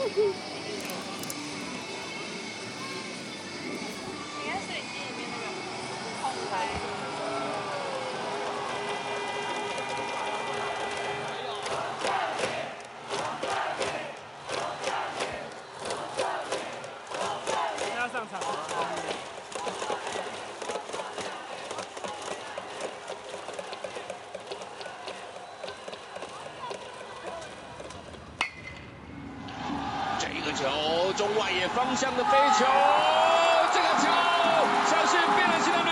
应该摄影机里面那个空拍。 要上场吗？ 这个球中外野方向的飞球，这个球像是变了心的